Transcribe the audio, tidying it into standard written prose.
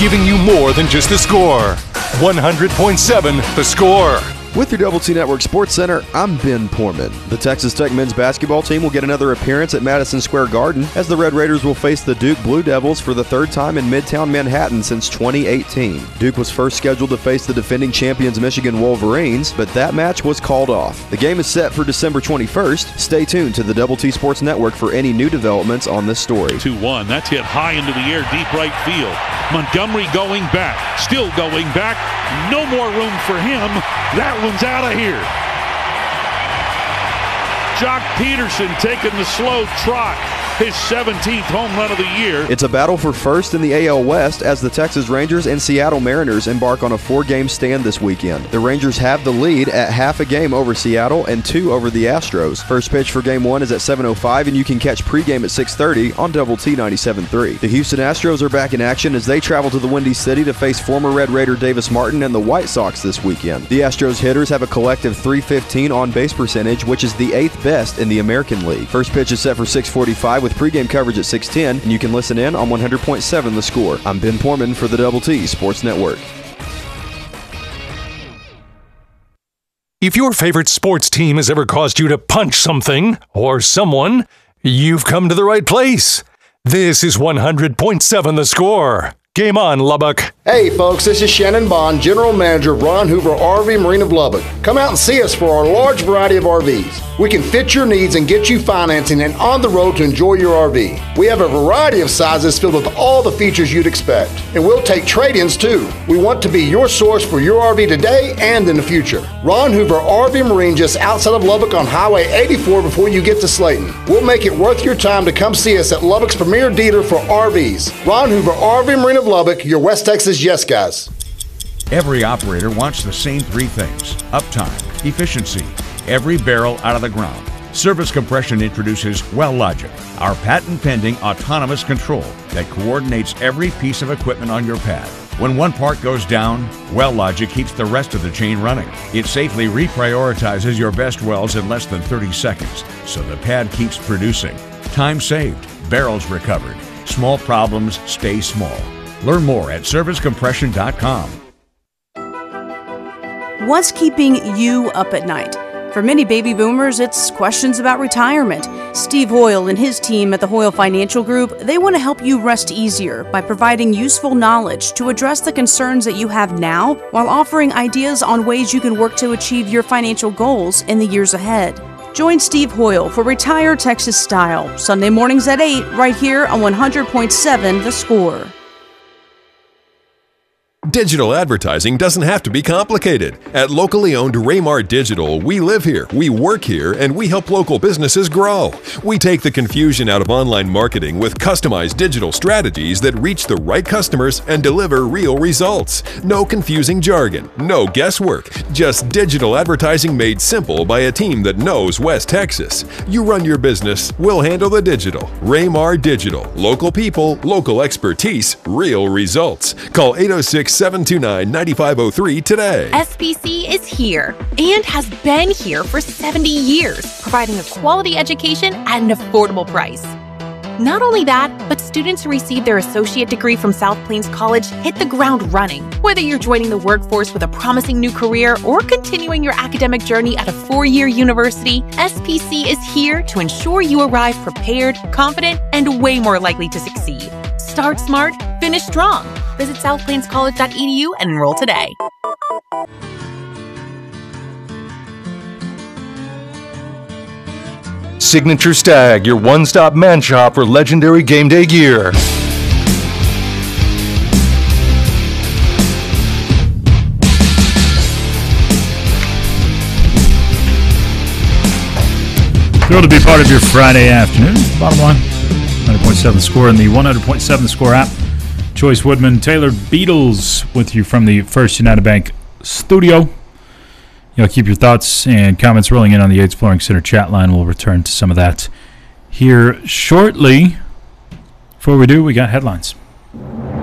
giving you more than just the score. 100.7 The Score. With your Double T Network Sports Center, I'm Ben Poorman. The Texas Tech men's basketball team will get another appearance at Madison Square Garden as the Red Raiders will face the Duke Blue Devils for the third time in Midtown Manhattan since 2018. Duke was first scheduled to face the defending champions Michigan Wolverines, but that match was called off. The game is set for December 21st. Stay tuned to the Double T Sports Network for any new developments on this story. 2-1. That's hit high into the air, deep right field. Montgomery going back, still going back. No more room for him. That one's out of here. Jock Peterson taking the slow trot. His 17th home run of the year. It's a battle for first in the AL West as the Texas Rangers and Seattle Mariners embark on a 4-game stand this weekend. The Rangers have the lead at half a game over Seattle and 2 over the Astros. First pitch for Game 1 is at 7:05, and you can catch pregame at 6:30 on Double T 97.3. The Houston Astros are back in action as they travel to the Windy City to face former Red Raider Davis Martin and the White Sox this weekend. The Astros hitters have a collective .315 on-base percentage, which is the 8th best in the American League. First pitch is set for 6:45 with pregame coverage at 6:10, and you can listen in on 100.7 The Score. I'm Ben Poorman for the Double T Sports Network. If your favorite sports team has ever caused you to punch something or someone, you've come to the right place. This is 100.7 The Score. Game on, Lubbock. Hey folks, this is Shannon Bond, General Manager of Ron Hoover RV Marine of Lubbock. Come out and see us for our large variety of RVs. We can fit your needs and get you financing and on the road to enjoy your RV. We have a variety of sizes filled with all the features you'd expect. And we'll take trade-ins too. We want to be your source for your RV today and in the future. Ron Hoover RV Marine just outside of Lubbock on Highway 84 before you get to Slayton. We'll make it worth your time to come see us at Lubbock's premier dealer for RVs. Ron Hoover RV Marine of Lubbock, your West Texas yes guys. Every operator wants the same 3 things: uptime, efficiency, every barrel out of the ground. Service Compression introduces WellLogic, our patent-pending autonomous control that coordinates every piece of equipment on your pad. When one part goes down, WellLogic keeps the rest of the chain running. It safely reprioritizes your best wells in less than 30 seconds, so the pad keeps producing. Time saved, barrels recovered. Small problems stay small. Learn more at servicecompression.com. What's keeping you up at night? For many baby boomers, it's questions about retirement. Steve Hoyle and his team at the Hoyle Financial Group, they want to help you rest easier by providing useful knowledge to address the concerns that you have now while offering ideas on ways you can work to achieve your financial goals in the years ahead. Join Steve Hoyle for Retire Texas Style, Sunday mornings at 8, right here on 100.7 The Score. Digital advertising doesn't have to be complicated. At locally owned Raymar Digital, we live here, we work here, and we help local businesses grow. We take the confusion out of online marketing with customized digital strategies that reach the right customers and deliver real results. No confusing jargon, no guesswork, just digital advertising made simple by a team that knows West Texas. You run your business, we'll handle the digital. Raymar Digital. Local people, local expertise, real results. Call 806-729-9503 today. SPC is here and has been here for 70 years, providing a quality education at an affordable price. Not only that, but students who receive their associate degree from South Plains College hit the ground running. Whether you're joining the workforce with a promising new career or continuing your academic journey at a 4-year university, SPC is here to ensure you arrive prepared, confident, and way more likely to succeed. Start smart, finish strong. Visit southplainscollege.edu and enroll today. Signature Stag, your one-stop man shop for legendary game day gear. Thrilled to be part of your Friday afternoon. Bottom line, 100.7 Score and the 100.7 Score app. Joyce Woodman, Taylor Beatles with you from the First United Bank studio. You'll keep your thoughts and comments rolling in on the Yates Flooring Center chat line. We'll return to some of that here shortly. Before we do, we got headlines.